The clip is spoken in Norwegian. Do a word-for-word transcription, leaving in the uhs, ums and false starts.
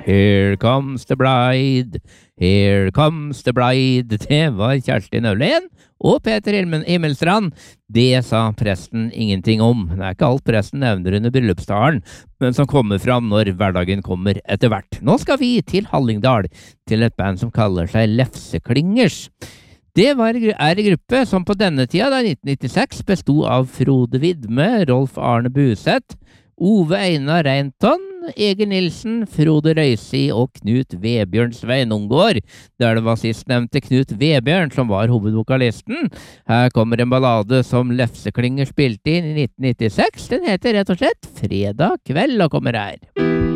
Here comes the bride, here comes the bride. Det var Kjerstin Øvlen og Peter Himmelstrand. Det sa presten ingenting om. Det er ikke alt presten nevner under bryllupstalen, men som kommer fram når hverdagen kommer etter hvert. Nå skal vi til Hallingdal, til et band som kaller seg Lefseklingers. Det var, er en gruppe som på denne tida, da nitten nittiseks, bestod av Frode Vidme, Rolf Arne Buseth, Ove Einar Reinton, Egil Nilsen, Frode Røysi og Knut Vebjørn Sveinungård, der det var sistnevnte Knut Vebjørn som var hovedvokalisten. Her kommer en ballade som Lefseklinger spilte inn i nitten nittiseks. Den heter rett og slett Fredag kveld og kommer her.